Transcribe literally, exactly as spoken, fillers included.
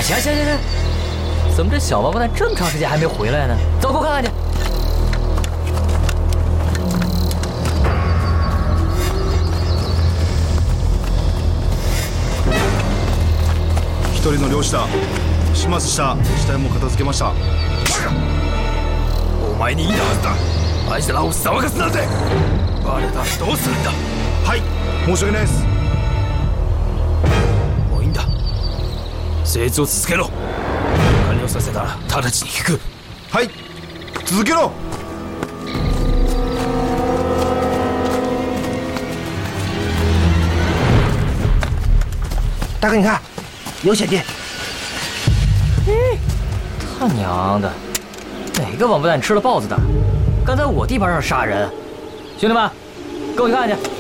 行行行行，怎么这小王八蛋这么长时间还没回来呢？走，给我看看去。 一人の漁師だ。始末した死体も片付けました。 お前にいいはずだ。あいつらを騒がすなんて。バレたらどうするんだ。 はい、申し訳ないです。 もういいんだ。製図を続けろ。完了させたら直ちに聞く。 はい、続けろ。 大哥，你看，有血迹。 嘿，他娘的，哪个王八蛋吃了豹子胆？敢在我地盘上杀人？兄弟们，跟我去看去。